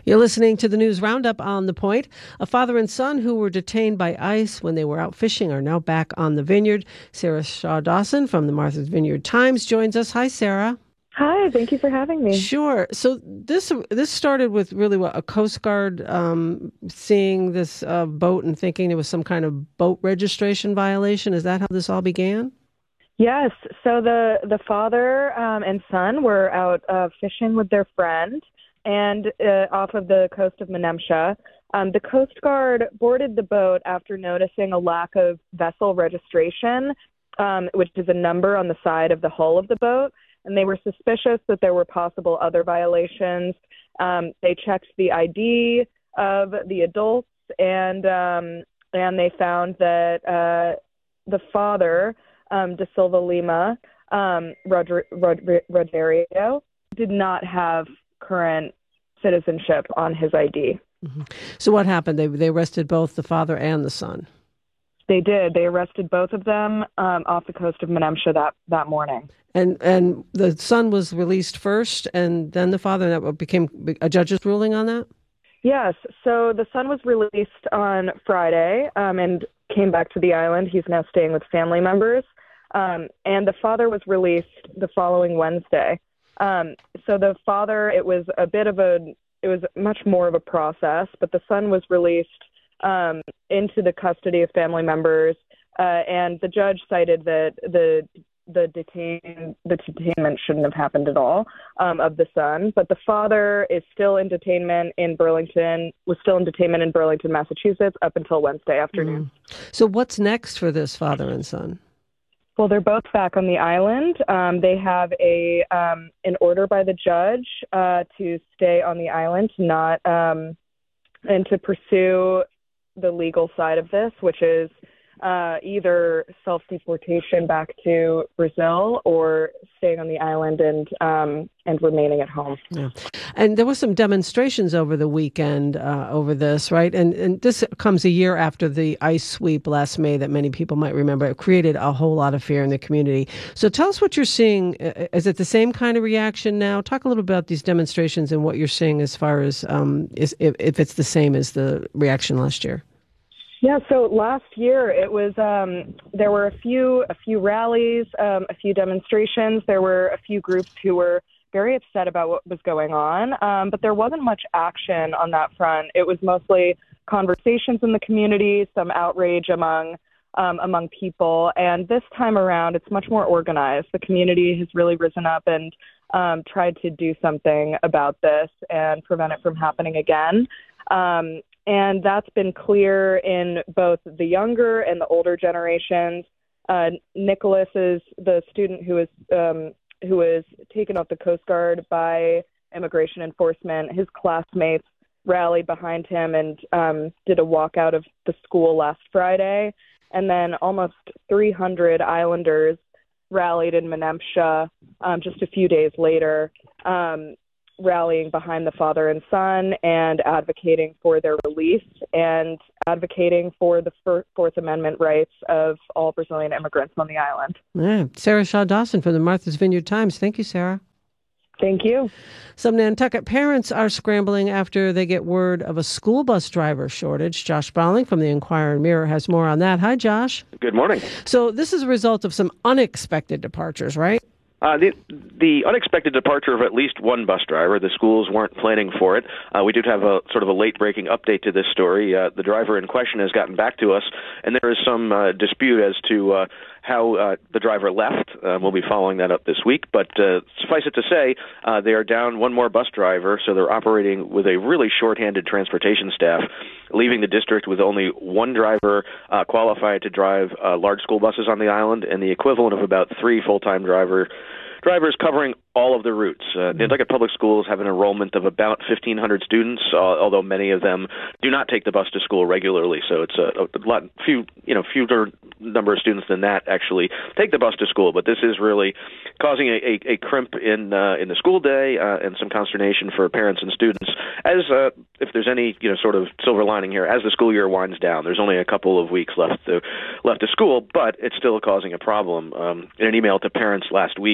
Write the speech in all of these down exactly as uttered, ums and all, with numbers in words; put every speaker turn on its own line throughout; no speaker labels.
You're listening to the News Roundup on The Point. A father and son who were detained by ICE when they were out fishing are now back on the vineyard. Sarah Shaw Dawson from the Martha's Vineyard Times joins us. Hi, Sarah.
Hi, thank you for having me.
Sure. So this this started with really what, a Coast Guard um, seeing this uh, boat and thinking it was some kind of boat registration violation. Is that how this all began?
Yes. So the, the father um, and son were out uh, fishing with their friend and uh, off of the coast of Menemsha. Um, the Coast Guard boarded the boat after noticing a lack of vessel registration, um, which is a number on the side of the hull of the boat. And they were suspicious that there were possible other violations. Um, they checked the I D of the adults, and um, and they found that uh, the father, um, De Silva Lima um, Rodri- Rodri- Roderio, did not have current citizenship on his I D.
Mm-hmm. So what happened? They they arrested both the father and the son.
They did. They arrested both of them um, off the coast of Menemsha that, that morning.
And and the son was released first, and then the father. That became a judge's ruling on that?
Yes. So the son was released on Friday um, and came back to the island. He's now staying with family members. Um, and the father was released the following Wednesday. Um, so the father, it was a bit of a, it was much more of a process, but the son was released um, into the custody of family members. Uh, and the judge cited that the the detain the detainment shouldn't have happened at all um, of the son, but the father is still in detainment in Burlington, was still in detainment in Burlington, Massachusetts, up until Wednesday afternoon.
Mm. So what's next for this father and son?
Well, they're both back on the island. Um, they have a um, an order by the judge uh, to stay on the island, not um, and to pursue the legal side of this, which is Uh, either self-deportation back to Brazil or staying on the island and um, and remaining at home.
Yeah. And there were some demonstrations over the weekend uh, over this, right? And and this comes a year after the ICE sweep last May that many people might remember. It created a whole lot of fear in the community. So tell us what you're seeing. Is it the same kind of reaction now? Talk a little about these demonstrations and what you're seeing as far as um, is, if, if it's the same as the reaction last year.
Yeah, so last year it was um, there were a few a few rallies, um, a few demonstrations. There were a few groups who were very upset about what was going on, um, but there wasn't much action on that front. It was mostly conversations in the community, some outrage among um, among people, and this time around it's much more organized. The community has really risen up and um, tried to do something about this and prevent it from happening again. Um, And that's been clear in both the younger and the older generations. Uh, Nicholas is the student who is um, who was taken off the Coast Guard by immigration enforcement. His classmates rallied behind him and um, did a walkout of the school last Friday. And then almost three hundred Islanders rallied in Menemsha um, just a few days later. Um, rallying behind the father and son and advocating for their release and advocating for the Fourth Amendment rights of all Brazilian immigrants on the island.
Yeah. Sarah Shaw Dawson from the Martha's Vineyard Times. Thank you, Sarah.
Thank you.
Some Nantucket parents are scrambling after they get word of a school bus driver shortage. Josh Browning from the Inquirer and Mirror has more on that. Hi, Josh.
Good morning.
So this is a result of some unexpected departures, right?
Uh, the, the unexpected departure of at least one bus driver. The schools weren't planning for it. Uh, we did have a sort of a late-breaking update to this story. Uh, the driver in question has gotten back to us, and there is some uh, dispute as to uh, how uh, the driver left. Uh, we'll be following that up this week. But uh, suffice it to say, uh, they are down one more bus driver, so they're operating with a really shorthanded transportation staff, leaving the district with only one driver uh, qualified to drive uh, large school buses on the island, and the equivalent of about three full-time driver drivers covering all of the routes. Uh, Nantucket Public Schools have an enrollment of about fifteen hundred students, uh, although many of them do not take the bus to school regularly. So it's a, a lot, few, you know, fewer number of students than that actually take the bus to school. But this is really causing a, a, a crimp in uh, in the school day uh, and some consternation for parents and students. As uh, if there's any, you know, sort of silver lining here, as the school year winds down, there's only a couple of weeks left to left to school, but it's still causing a problem. Um, in an email to parents last week,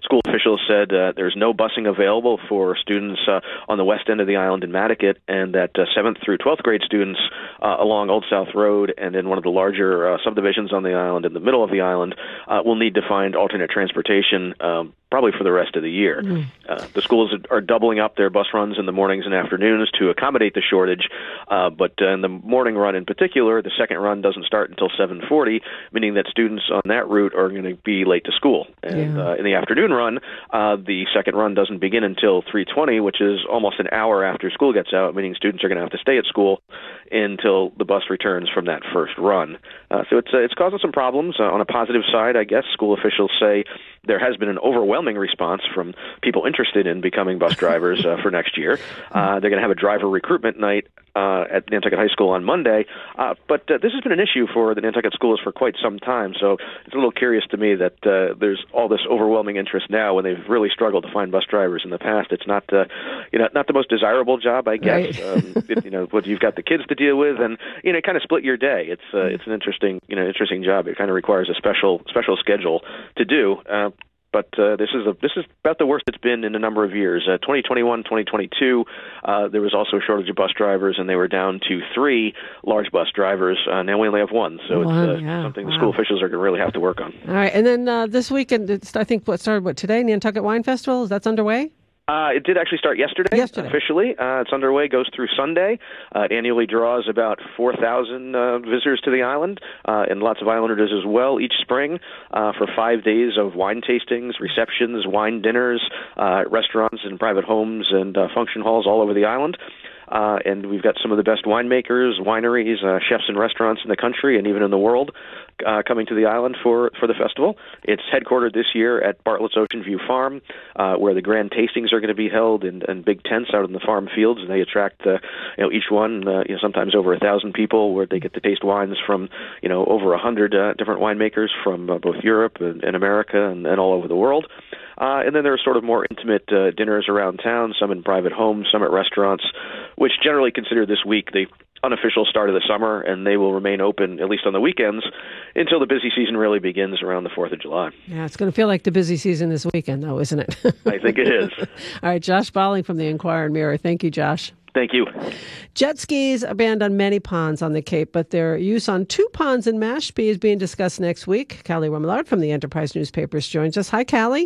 school officials said uh, there's no busing available for students uh, on the west end of the island in Matticat, and that uh, seventh through twelfth grade students uh, along Old South Road and in one of the larger uh, subdivisions on the island in the middle of the island uh, will need to find alternate transportation um, probably for the rest of the year. Mm. Uh, the schools are doubling up their bus runs in the mornings and afternoons to accommodate the shortage, uh, but uh, in the morning run in particular, the second run doesn't start until seven forty, meaning that students on that route are going to be late to school. And yeah. uh, in the afternoon run, uh, the second run doesn't begin until three twenty, which is almost an hour after school gets out, meaning students are going to have to stay at school until the bus returns from that first run. Uh, so it's uh, it's causing some problems. Uh, on a positive side, I guess, school officials say there has been an overwhelming response from people interested in becoming bus drivers uh, for next year. Uh, they're going to have a driver recruitment night uh, at Nantucket High School on Monday, uh, but uh, this has been an issue for the Nantucket schools for quite some time, so it's a little curious to me that uh, there's all this overwhelming interest now when they've really struggled to find bus drivers in the past. It's not, uh, you know, not the most desirable job, I guess. Right. um, it, you know, what you've got the kids to deal with, and you know, kind of split your day. It's uh, it's an interesting, you know, interesting job. It kind of requires a special special schedule to do. Uh, But uh, this is a, this is about the worst it's been in a number of years. Uh, twenty twenty-one, twenty twenty-two, uh, there was also a shortage of bus drivers, and they were down to three large bus drivers. Uh, now we only have one, so one, it's uh, yeah. something wow. the school officials are going to really have to work on.
All right, and then uh, this weekend, it's, I think what started what today, Nantucket Wine Festival, is that's underway?
Uh, it did actually start yesterday,
yesterday.
officially. Uh, it's underway, goes through Sunday. Uh, it annually draws about four thousand uh, visitors to the island, uh, and lots of islanders as well each spring uh, for five days of wine tastings, receptions, wine dinners, uh, restaurants and private homes and uh, function halls all over the island. Uh, and we've got some of the best winemakers, wineries, uh, chefs and restaurants in the country and even in the world uh, coming to the island for, for the festival. It's headquartered this year at Bartlett's Ocean View Farm, uh, where the grand tastings are going to be held in, in big tents out in the farm fields, and they attract uh, you know, each one, uh, you know, sometimes over a thousand people, where they get to taste wines from you know over a hundred uh, different winemakers from uh, both Europe and, and America and, and all over the world. Uh, and then there are sort of more intimate uh, dinners around town, some in private homes, some at restaurants, which generally consider this week the unofficial start of the summer, and they will remain open, at least on the weekends, until the busy season really begins around the fourth of July.
Yeah, it's going to feel like the busy season this weekend, though, isn't it?
I think it is.
All right, Josh Bolling from the Enquirer and Mirror. Thank you, Josh.
Thank you.
Jet skis are banned on many ponds on the Cape, but their use on two ponds in Mashpee is being discussed next week. Callie Remillard from the Enterprise Newspapers joins us. Hi, Callie.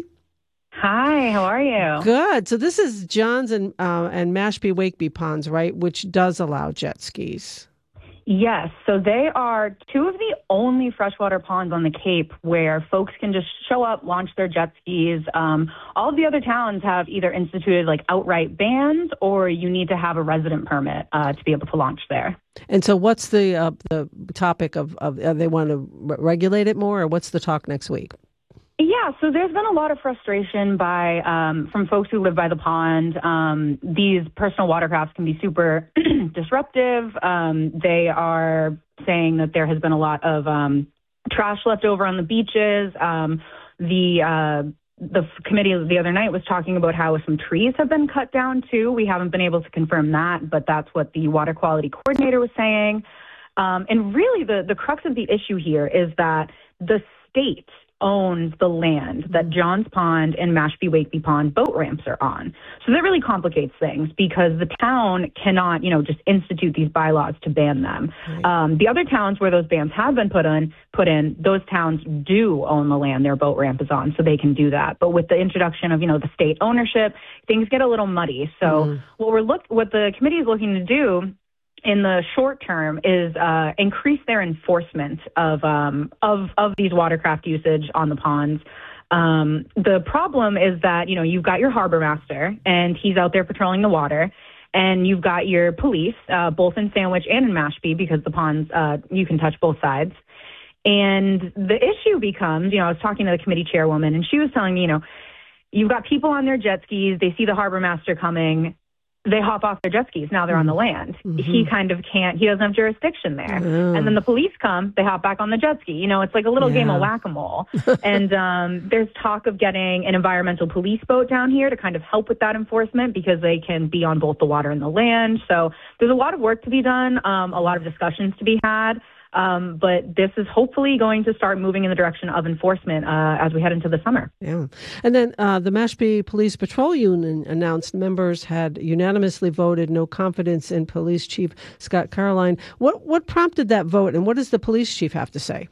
Hi, how are you?
Good. So this is Johns and uh, and Mashpee Wakeby ponds, right, which does allow jet skis.
Yes. So they are two of the only freshwater ponds on the Cape where folks can just show up, launch their jet skis. Um, all of the other towns have either instituted like outright bans, or you need to have a resident permit uh, to be able to launch there.
And so what's the uh, the topic of, of uh, they want to re- regulate it more, or what's the talk next week?
Yeah, so there's been a lot of frustration by um, from folks who live by the pond. Um, these personal watercrafts can be super disruptive. Um, they are saying that there has been a lot of um, trash left over on the beaches. Um, the uh, the committee the other night was talking about how some trees have been cut down too. We haven't been able to confirm that, but that's what the water quality coordinator was saying. Um, and really, the the crux of the issue here is that the state owns the land that Johns Pond and Mashpee Wakeby Pond boat ramps are on. So that really complicates things because the town cannot, you know, just institute these bylaws to ban them. Right. Um, the other towns where those bans have been put on, put in, those towns do own the land their boat ramp is on, so they can do that. But with the introduction of, you know, the state ownership, things get a little muddy. So mm. what we're look, what the committee is looking to do in the short term is uh, increase their enforcement of um, of of these watercraft usage on the ponds. Um, the problem is that, you know, you've got your harbor master and he's out there patrolling the water, and you've got your police, uh, both in Sandwich and in Mashpee, because the ponds, uh, you can touch both sides. And the issue becomes, you know, I was talking to the committee chairwoman, and she was telling me, you know, you've got people on their jet skis, they see the harbor master coming, they hop off their jet skis. Now they're on the land. Mm-hmm. He kind of can't, he doesn't have jurisdiction there. Oh. And then the police come, they hop back on the jet ski. You know, it's like a little yeah. game of whack-a-mole. And um, there's talk of getting an environmental police boat down here to kind of help with that enforcement, because they can be on both the water and the land. So there's a lot of work to be done, um, a lot of discussions to be had. Um, but this is hopefully going to start moving in the direction of enforcement uh, as we head into the summer.
Yeah. And then uh, the Mashpee Police Patrol Union announced members had unanimously voted no confidence in Police Chief Scott Caroline. What, what prompted that vote, and what does the police chief have to say?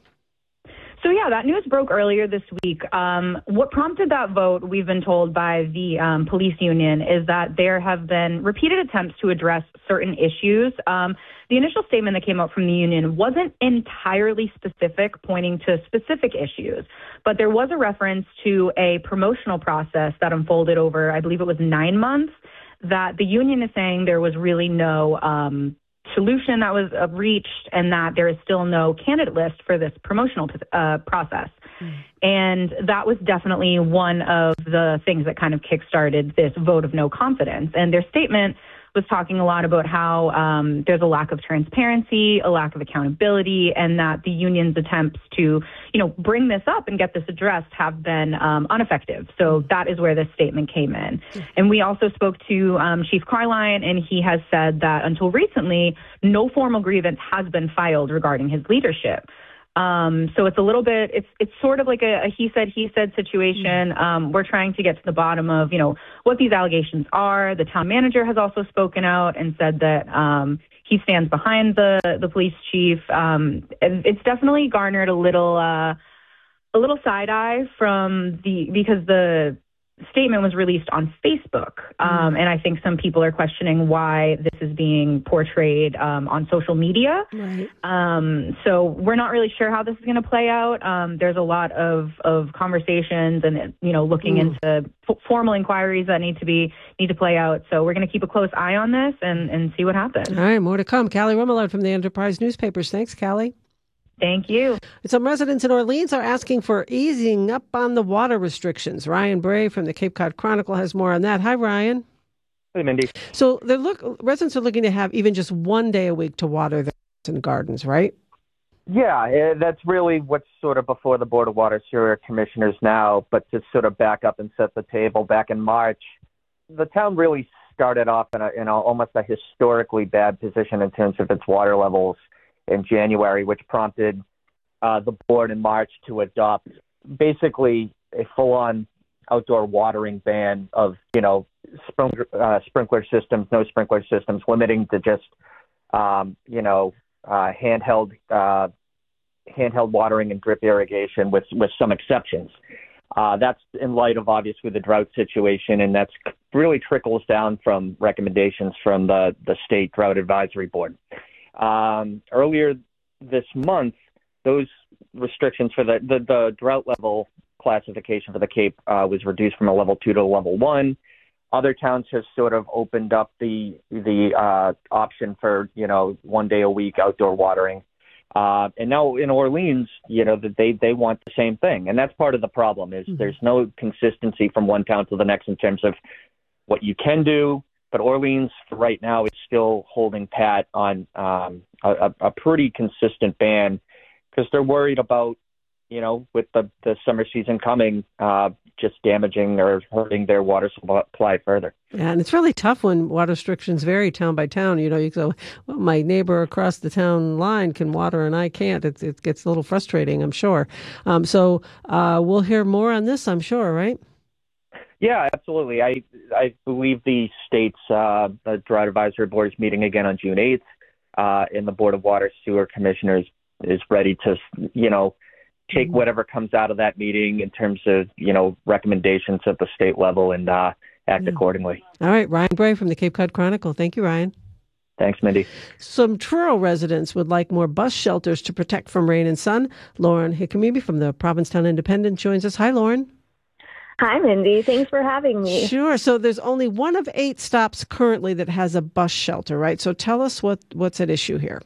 So, yeah, that news broke earlier this week. Um, what prompted that vote, we've been told by the um, police union, is that there have been repeated attempts to address certain issues. Um, the initial statement that came out from the union wasn't entirely specific, pointing to specific issues, but there was a reference to a promotional process that unfolded over, I believe it was nine months, that the union is saying there was really no um solution that was uh, reached, and that there is still no candidate list for this promotional uh, process. Mm. And that was definitely one of the things that kind of kickstarted this vote of no confidence. And their statement was talking a lot about how um, there's a lack of transparency, a lack of accountability, and that the union's attempts to, you know, bring this up and get this addressed have been um, ineffective. So that is where this statement came in. And we also spoke to um, Chief Caroline, and he has said that until recently, no formal grievance has been filed regarding his leadership. Um, so it's a little bit, it's it's sort of like a, a he said, he said situation. Um, we're trying to get to the bottom of, you know, what these allegations are. The town manager has also spoken out and said that um, he stands behind the, the police chief. Um, it's definitely garnered a little, uh, a little side eye from the, because the statement was released on Facebook. Um, mm. And I think some people are questioning why this is being portrayed um, on social media. Right. Um, so we're not really sure how this is going to play out. Um, there's a lot of, of conversations and, you know, looking mm. into f- formal inquiries that need to be, need to play out. So we're going to keep a close eye on this and, and see what happens.
All right. More to come. Callie Remillard from the Enterprise Newspapers. Thanks, Callie.
Thank you.
Some residents in Orleans are asking for easing up on the water restrictions. Ryan Bray from the Cape Cod Chronicle has more on that. Hi, Ryan.
Hey, Mindy.
So they're look residents are looking to have even just one day a week to water their gardens, right?
Yeah, that's really what's sort of before the Board of Water Sewer Commissioners now. But to sort of back up and set the table, back in March, the town really started off in, a, in a, almost a historically bad position in terms of its water levels in January, which prompted uh, the board in March to adopt basically a full-on outdoor watering ban of, you know, sprinkler, uh, sprinkler systems, no sprinkler systems, limiting to just, um, you know, uh, handheld uh, handheld watering and drip irrigation with, with some exceptions. Uh, that's in light of, obviously, the drought situation, and that's really trickles down from recommendations from the, the State Drought Advisory Board. Um, earlier this month, those restrictions for the, the, the drought level classification for the Cape uh, was reduced from a level two to a level one. Other towns have sort of opened up the the uh, option for, you know, one day a week outdoor watering. Uh, and now in Orleans, you know, that they, they want the same thing. And that's part of the problem is mm-hmm. there's no consistency from one town to the next in terms of what you can do. But Orleans, for right now, is still holding pat on um, a, a pretty consistent ban because they're worried about, you know, with the, the summer season coming, uh, just damaging or hurting their water supply further.
Yeah, and it's really tough when water restrictions vary town by town. You know, you go, well, my neighbor across the town line can water and I can't. It, it gets a little frustrating, I'm sure. Um, so uh, we'll hear more on this, I'm sure, right?
Yeah, absolutely. I I believe the state's uh, the Drought Advisory Board is meeting again on June eighth, uh, and the Board of Water Sewer Commissioners is ready to, you know, take whatever comes out of that meeting in terms of, you know, recommendations at the state level and uh, act yeah. accordingly.
All right. Ryan Bray from the Cape Cod Chronicle. Thank you, Ryan.
Thanks, Mindy.
Some Truro residents would like more bus shelters to protect from rain and sun. Lauren Hickamebe from the Provincetown Independent joins us. Hi, Lauren.
Hi, Mindy. Thanks for having me.
Sure. So there's only one of eight stops currently that has a bus shelter, right? So tell us what, what's at issue here.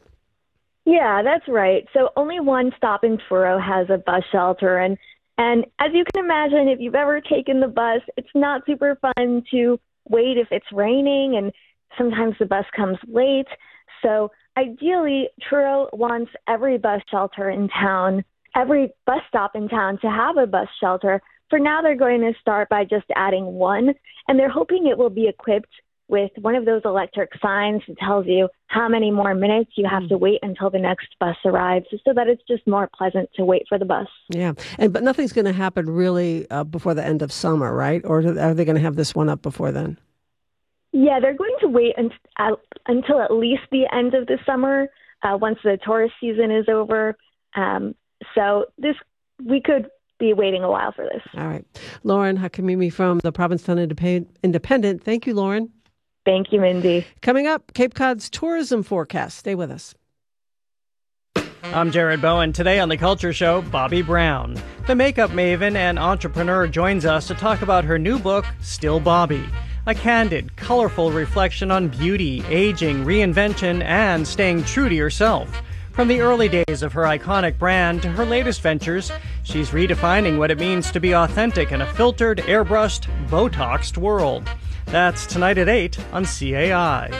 Yeah, that's right. So only one stop in Truro has a bus shelter. And, and as you can imagine, if you've ever taken the bus, it's not super fun to wait if it's raining, and sometimes the bus comes late. So ideally, Truro wants every bus shelter in town, every bus stop in town to have a bus shelter. For now, they're going to start by just adding one, and they're hoping it will be equipped with one of those electric signs that tells you how many more minutes you have to wait until the next bus arrives, so that it's just more pleasant to wait for the bus.
Yeah, and but nothing's going to happen really uh, before the end of summer, right? Or are they going to have this one up before then?
Yeah, they're going to wait un- uh, until at least the end of the summer, uh, once the tourist season is over. Um, so this we could be waiting a while for this.
All right. Lauren Hakimimi from the Provincetown Independent. Thank you, Lauren.
Thank you, Mindy.
Coming up, Cape Cod's tourism forecast. Stay with us.
I'm Jared Bowen. Today on The Culture Show, Bobbi Brown. The makeup maven and entrepreneur joins us to talk about her new book, Still Bobbi. A candid, colorful reflection on beauty, aging, reinvention, and staying true to yourself. From the early days of her iconic brand to her latest ventures, she's redefining what it means to be authentic in a filtered, airbrushed, Botoxed world. That's tonight at eight on C A I.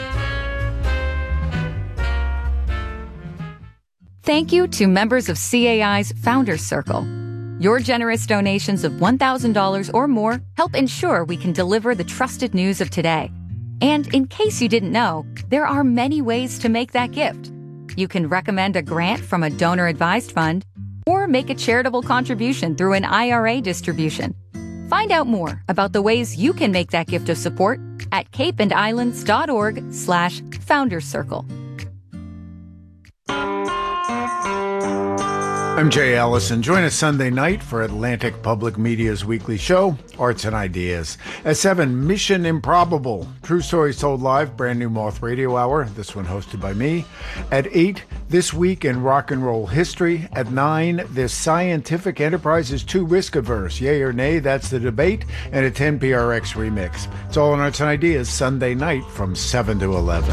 Thank you to members of C A I's Founders Circle. Your generous donations of one thousand dollars or more help ensure we can deliver the trusted news of today. And in case you didn't know, there are many ways to make that gift. You can recommend a grant from a donor-advised fund or make a charitable contribution through an I R A distribution. Find out more about the ways you can make that gift of support at capeandislands.org slash founders circle.
I'm Jay Allison. Join us Sunday night for Atlantic Public Media's weekly show, Arts and Ideas. At seven, Mission Improbable. True stories told live, brand new Moth Radio Hour. This one hosted by me. At eight, This Week in Rock and Roll History. At nine, This Scientific Enterprise is too risk averse. Yay or nay, that's the debate. And at ten, P R X Remix. It's all on Arts and Ideas Sunday night from seven to eleven.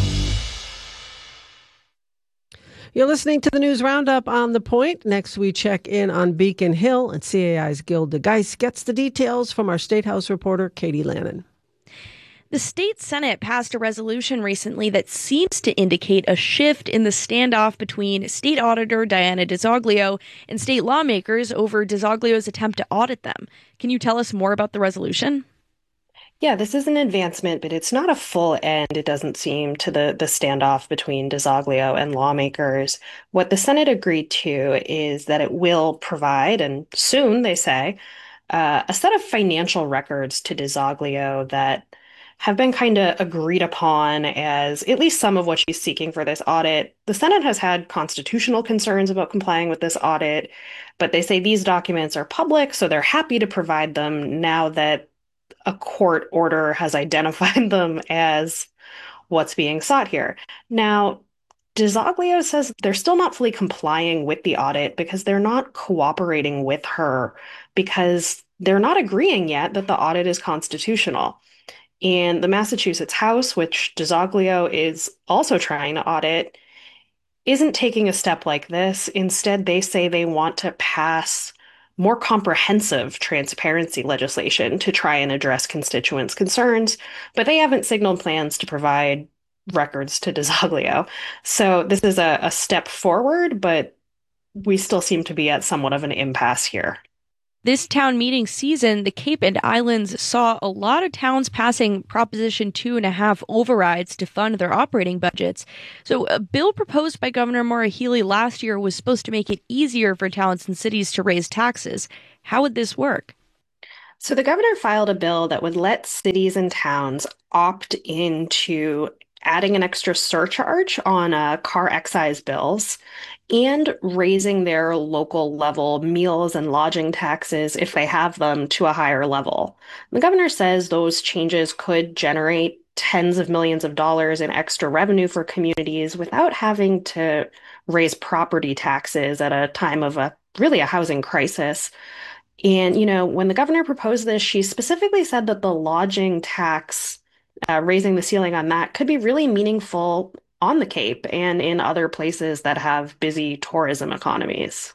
You're listening to the News Roundup on The Point. Next, we check in on Beacon Hill, and C A I's Gilda Geis gets the details from our State House reporter, Katie Lannon.
The state Senate passed a resolution recently that seems to indicate a shift in the standoff between State Auditor Diana DiZoglio and state lawmakers over DiZoglio's attempt to audit them. Can you tell us more about the resolution?
Yeah, this is an advancement, but it's not a full end, it doesn't seem, to the, the standoff between DiZoglio and lawmakers. What the Senate agreed to is that it will provide, and soon, they say, uh, a set of financial records to DiZoglio that have been kind of agreed upon as at least some of what she's seeking for this audit. The Senate has had constitutional concerns about complying with this audit, but they say these documents are public, so they're happy to provide them now that a court order has identified them as what's being sought here. Now, DiZoglio says they're still not fully complying with the audit because they're not cooperating with her because they're not agreeing yet that the audit is constitutional. And the Massachusetts House, which DiZoglio is also trying to audit, isn't taking a step like this. Instead, they say they want to pass more comprehensive transparency legislation to try and address constituents' concerns, but they haven't signaled plans to provide records to DiZoglio. So this is a, a step forward, but we still seem to be at somewhat of an impasse here.
This town meeting season, the Cape and Islands saw a lot of towns passing Proposition two and a half overrides to fund their operating budgets. So a bill proposed by Governor Maura Healey last year was supposed to make it easier for towns and cities to raise taxes. How would this work?
So the governor filed a bill that would let cities and towns opt into adding an extra surcharge on uh, car excise bills and raising their local level meals and lodging taxes if they have them to a higher level. The governor says those changes could generate tens of millions of dollars in extra revenue for communities without having to raise property taxes at a time of a really a housing crisis. And, you know, when the governor proposed this, she specifically said that the lodging tax, uh, raising the ceiling on that, could be really meaningful on the Cape and in other places that have busy tourism economies.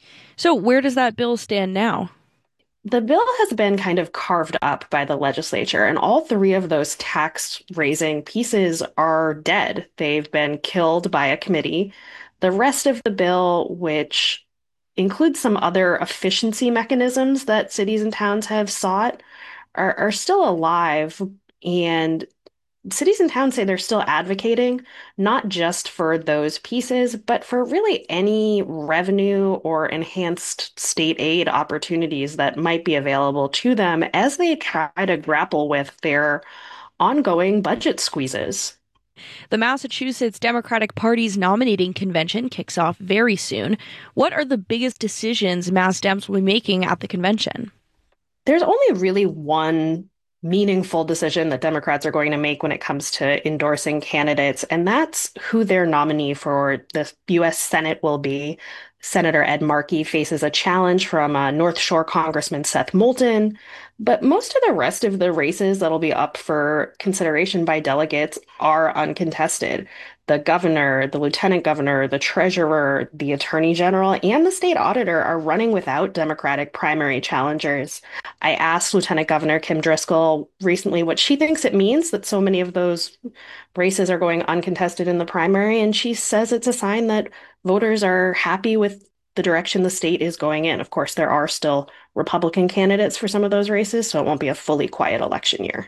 So where does that bill stand now?
The bill has been kind of carved up by the legislature, and all three of those tax-raising pieces are dead. They've been killed by a committee. The rest of the bill, which includes some other efficiency mechanisms that cities and towns have sought, are, are still alive, and cities and towns say they're still advocating not just for those pieces, but for really any revenue or enhanced state aid opportunities that might be available to them as they try to grapple with their ongoing budget squeezes.
The Massachusetts Democratic Party's nominating convention kicks off very soon. What are the biggest decisions Mass Dems will be making at the convention?
There's only really one meaningful decision that Democrats are going to make when it comes to endorsing candidates, and that's who their nominee for the U S Senate will be. Senator Ed Markey faces a challenge from uh, North Shore Congressman Seth Moulton, but most of the rest of the races that'll be up for consideration by delegates are uncontested. The governor, the lieutenant governor, the treasurer, the attorney general, and the state auditor are running without Democratic primary challengers. I asked Lieutenant Governor Kim Driscoll recently what she thinks it means that so many of those races are going uncontested in the primary, and she says it's a sign that voters are happy with the direction the state is going in. Of course, there are still Republican candidates for some of those races, so it won't be a fully quiet election year.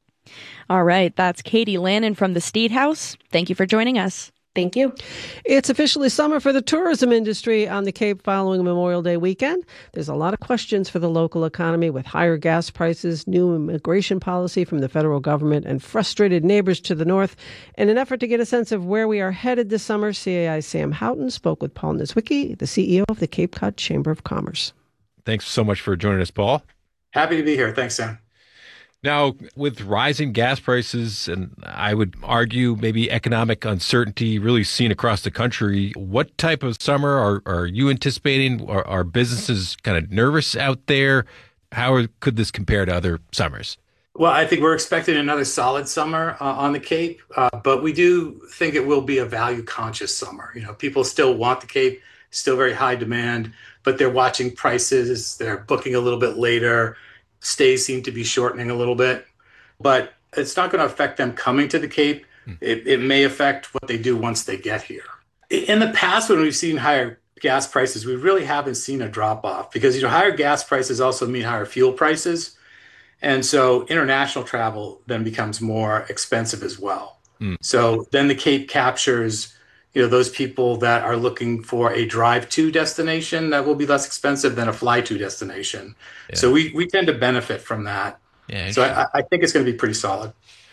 All right, that's Katie Lannon from the State House. Thank you for joining us.
Thank you.
It's officially summer for the tourism industry on the Cape following Memorial Day weekend. There's a lot of questions for the local economy with higher gas prices, new immigration policy from the federal government, and frustrated neighbors to the north. In an effort to get a sense of where we are headed this summer, C A I's Sam Houghton spoke with Paul Niedzwiecki, the C E O of the Cape Cod Chamber of Commerce.
Thanks so much for joining us, Paul.
Happy to be here. Thanks, Sam.
Now, with rising gas prices, and I would argue maybe economic uncertainty really seen across the country, what type of summer are, are you anticipating? Are, are businesses kind of nervous out there? How are, could this compare to other summers?
Well, I think we're expecting another solid summer uh, on the Cape, uh, but we do think it will be a value-conscious summer. You know, people still want the Cape, still very high demand, but they're watching prices, they're booking a little bit later. Stays seem to be shortening a little bit, but it's not going to affect them coming to the Cape. It, it may affect what they do once they get here. In the past, when we've seen higher gas prices, we really haven't seen a drop off because, you know, higher gas prices also mean higher fuel prices. And so international travel then becomes more expensive as well. Mm. So then the Cape captures, you know, those people that are looking for a drive-to destination that will be less expensive than a fly-to destination. Yeah. So we, we tend to benefit from that. Yeah, so I, I think it's going to be pretty solid.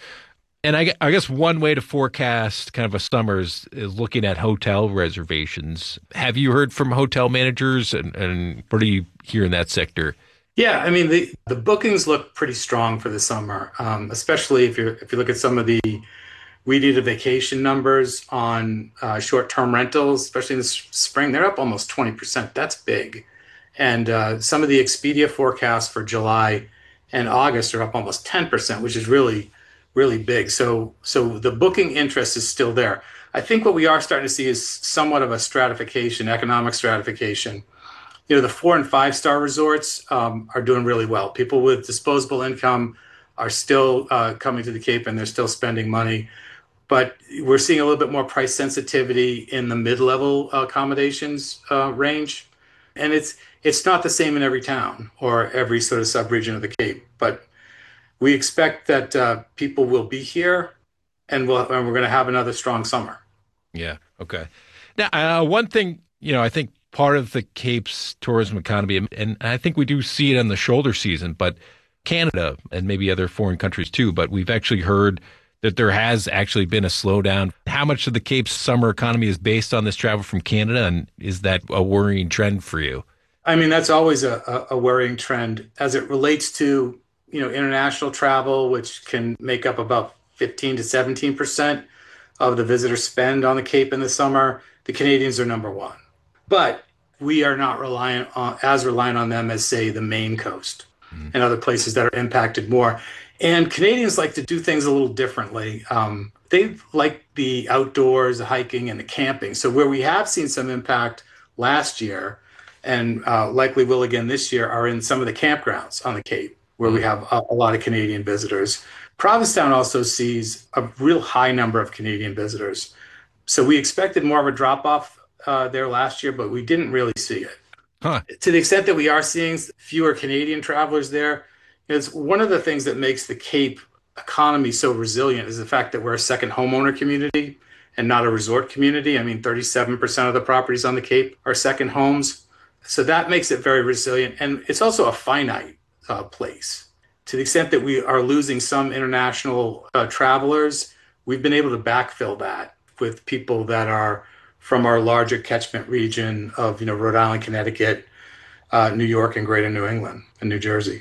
And I, I guess one way to forecast kind of a summer is, is looking at hotel reservations. Have you heard from hotel managers, and, and what do you hear in that sector?
Yeah, I mean, the, the bookings look pretty strong for the summer, um, especially if you if you look at some of the We Need a Vacation numbers on uh, short-term rentals, especially in the spring. They're up almost twenty percent. That's big. And uh, some of the Expedia forecasts for July and August are up almost ten percent, which is really, really big. So, so the booking interest is still there. I think what we are starting to see is somewhat of a stratification, economic stratification. You know, the four and five-star resorts um, are doing really well. People with disposable income are still uh, coming to the Cape, and they're still spending money. But we're seeing a little bit more price sensitivity in the mid-level accommodations uh, range. And it's it's not the same in every town or every sort of sub-region of the Cape. But we expect that uh, people will be here, and, we'll, and we're going to have another strong summer.
Yeah, okay. Now, uh, one thing, you know, I think part of the Cape's tourism economy, and I think we do see it in the shoulder season, but Canada and maybe other foreign countries too, but we've actually heard that there has actually been a slowdown. How much of the Cape's summer economy is based on this travel from Canada, and is that a worrying trend for you?
I mean, that's always a, a worrying trend as it relates to, you know, international travel, which can make up about fifteen to seventeen percent of the visitor spend on the Cape in the summer. The Canadians are number one, but we are not reliant on, as reliant on them as, say, the Maine coast mm-hmm. and other places that are impacted more. And Canadians like to do things a little differently. Um, they like the outdoors, the hiking, and the camping. So where we have seen some impact last year, and uh, likely will again this year, are in some of the campgrounds on the Cape, where we have a, a lot of Canadian visitors. Provincetown also sees a real high number of Canadian visitors. So we expected more of a drop-off uh, there last year, but we didn't really see it. Huh. To the extent that we are seeing fewer Canadian travelers there, it's one of the things that makes the Cape economy so resilient is the fact that we're a second homeowner community and not a resort community. I mean, thirty-seven percent of the properties on the Cape are second homes. So that makes it very resilient. And it's also a finite uh, place. To the extent that we are losing some international uh, travelers, we've been able to backfill that with people that are from our larger catchment region of, you know, Rhode Island, Connecticut, uh, New York, and Greater New England, and New Jersey.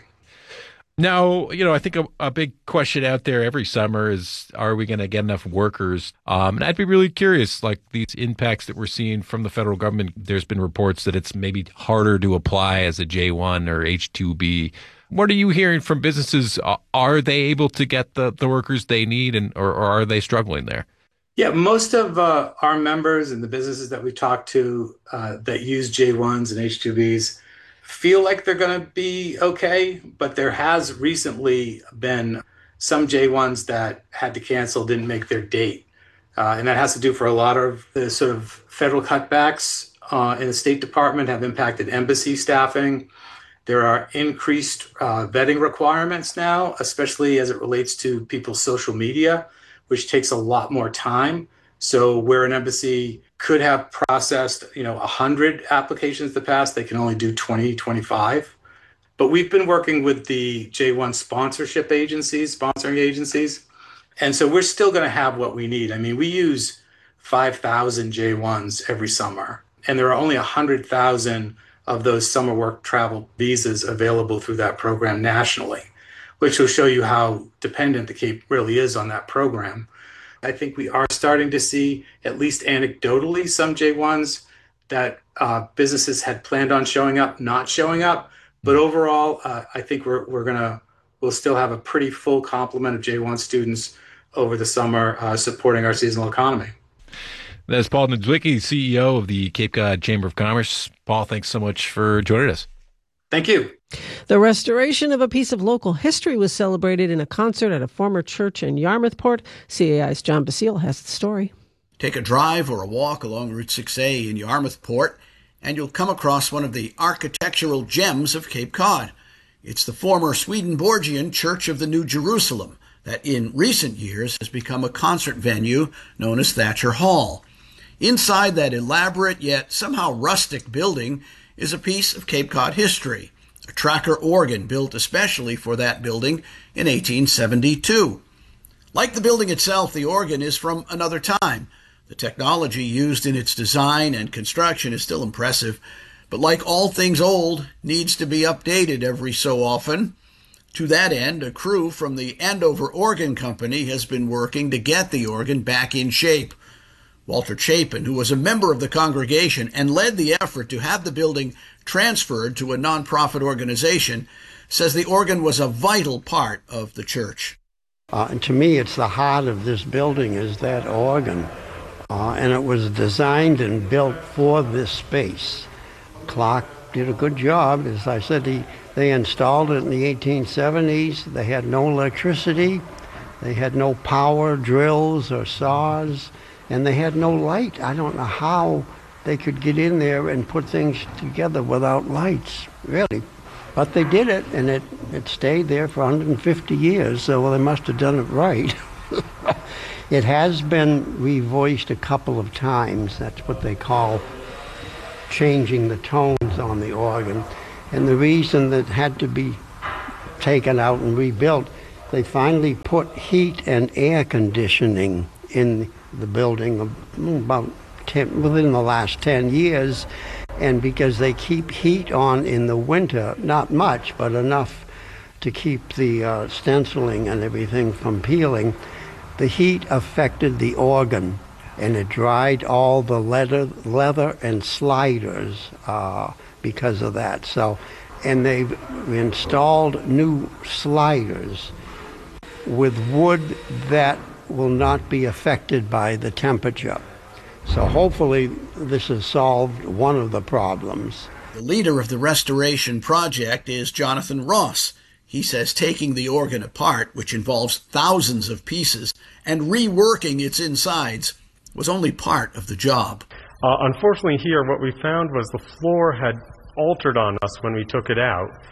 Now, you know, I think a, a big question out there every summer is, are we going to get enough workers? Um, and I'd be really curious, like these impacts that we're seeing from the federal government. There's been reports that it's maybe harder to apply as a J one or H two B. What are you hearing from businesses? Are they able to get the, the workers they need, and or, or are they struggling there?
Yeah, most of uh, our members and the businesses that we talk to uh, that use J ones and H two Bs feel like they're going to be okay, but there has recently been some J ones that had to cancel, didn't make their date. Uh, and that has to do for a lot of the sort of federal cutbacks uh, in the State Department have impacted embassy staffing. There are increased uh, vetting requirements now, especially as it relates to people's social media, which takes a lot more time. So where an embassy could have processed, you know, one hundred applications in the past, they can only do twenty, twenty-five. But we've been working with the J one sponsorship agencies, sponsoring agencies. And so we're still going to have what we need. I mean, we use five thousand J ones every summer, and there are only one hundred thousand of those summer work travel visas available through that program nationally, which will show you how dependent the Cape really is on that program. I think we are starting to see, at least anecdotally, some J ones that uh, businesses had planned on showing up, not showing up. But overall, uh, I think we're we're gonna we'll still have a pretty full complement of J one students over the summer uh, supporting our seasonal economy.
That's Paul Niedzwiecki, C E O of the Cape Cod Chamber of Commerce. Paul, thanks so much for joining us.
Thank you.
The restoration of a piece of local history was celebrated in a concert at a former church in Yarmouthport. C A I's John Basile has the story.
Take a drive or a walk along Route six A in Yarmouthport, and you'll come across one of the architectural gems of Cape Cod. It's the former Swedenborgian Church of the New Jerusalem that in recent years has become a concert venue known as Thatcher Hall. Inside that elaborate yet somehow rustic building is a piece of Cape Cod history, a Tracker organ built especially for that building in eighteen seventy-two. Like the building itself, the organ is from another time. The technology used in its design and construction is still impressive, but like all things old, needs to be updated every so often. To that end, a crew from the Andover Organ Company has been working to get the organ back in shape. Walter Chapin, who was a member of the congregation and led the effort to have the building transferred to a nonprofit organization, says the organ was a vital part of the church.
Uh, and to me, it's the heart of this building is that organ. Uh, and it was designed and built for this space. Clark did a good job. As I said, he, they installed it in the eighteen seventies. They had no electricity. They had no power drills or saws. And they had no light. I don't know how they could get in there and put things together without lights, really. But they did it, and it, it stayed there for one hundred fifty years, so well, they must have done it right. It has been revoiced a couple of times. That's what they call changing the tones on the organ. And the reason that it had to be taken out and rebuilt, they finally put heat and air conditioning in the building about ten, within the last ten years, and because they keep heat on in the winter, not much, but enough to keep the uh, stenciling and everything from peeling, the heat affected the organ, and it dried all the leather, leather and sliders uh, because of that. So, and they've installed new sliders with wood that will not be affected by the temperature. So hopefully this has solved one of the problems.
The leader of the restoration project is Jonathan Ross. He says taking the organ apart, which involves thousands of pieces, and reworking its insides was only part of the job.
Uh, unfortunately here, what we found was the floor had altered on us when we took it out.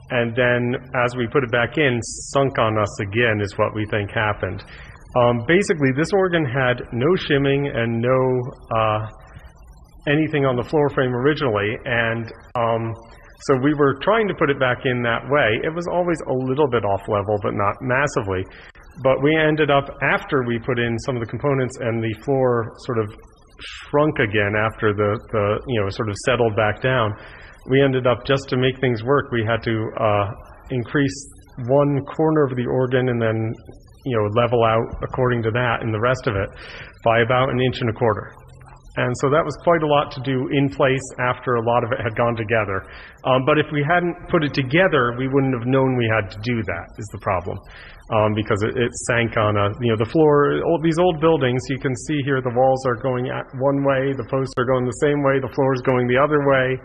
and then as we put it back in, sunk on us again is what we think happened. Um, basically, this organ had no shimming and no uh, anything on the floor frame originally, and um, so we were trying to put it back in that way. It was always a little bit off level, but not massively. But we ended up, after we put in some of the components and the floor sort of shrunk again after the, the you know, sort of settled back down, we ended up, just to make things work, we had to uh, increase one corner of the organ and then, you know, level out according to that, and the rest of it by about an inch and a quarter. And so that was quite a lot to do in place after a lot of it had gone together. Um, but if we hadn't put it together, we wouldn't have known we had to do that, is the problem. Um, because it, it sank on a, you know, the floor, old, these old buildings, you can see here the walls are going at one way, the posts are going the same way, the floor is going the other way.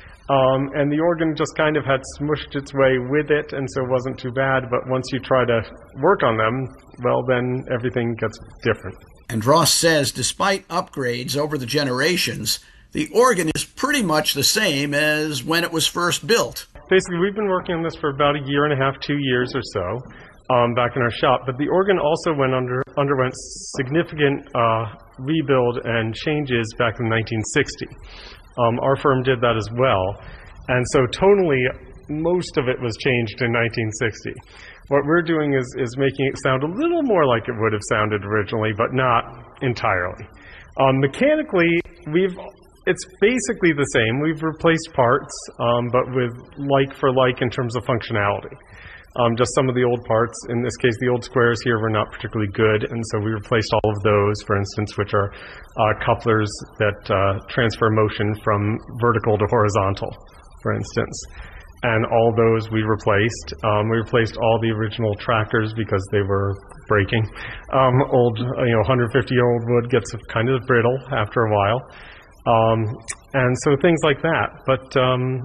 Um, and the organ just kind of had smushed its way with it, and so it wasn't too bad. But once you try to work on them, well, then everything gets different.
And Ross says despite upgrades over the generations, the organ is pretty much the same as when it was first built.
Basically, we've been working on this for about a year and a half, two years or so, um, back in our shop. But the organ also went under underwent significant uh, rebuild and changes back in nineteen sixty. Um, our firm did that as well. And so tonally, most of it was changed in nineteen sixty. What we're doing is, is making it sound a little more like it would have sounded originally, but not entirely. Um, mechanically, we've it's basically the same. We've replaced parts, um, but with like for like in terms of functionality. Um, just some of the old parts, in this case the old squares here, were not particularly good, and so we replaced all of those, for instance, which are uh, couplers that uh, transfer motion from vertical to horizontal, for instance. And all those we replaced. Um, we replaced all the original trackers because they were breaking. Um, old, you know, one hundred fifty year old wood gets kind of brittle after a while. Um, and so things like that. But um,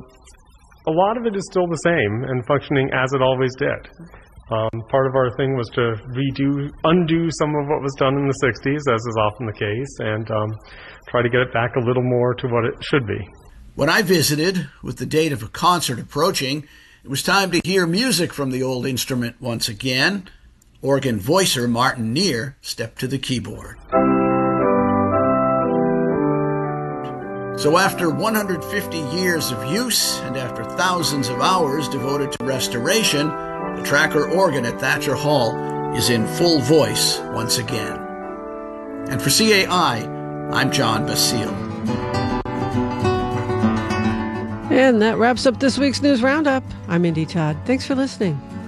a lot of it is still the same and functioning as it always did. Um, part of our thing was to redo, undo some of what was done in the sixties, as is often the case, and um, try to get it back a little more to what it should be.
When I visited, with the date of a concert approaching, it was time to hear music from the old instrument once again. Organ voicer Martin Neer stepped to the keyboard. So after one hundred fifty years of use and after thousands of hours devoted to restoration, the Tracker organ at Thatcher Hall is in full voice once again. And for C A I, I'm John Basile.
And that wraps up this week's News Roundup. I'm Indy Todd. Thanks for listening.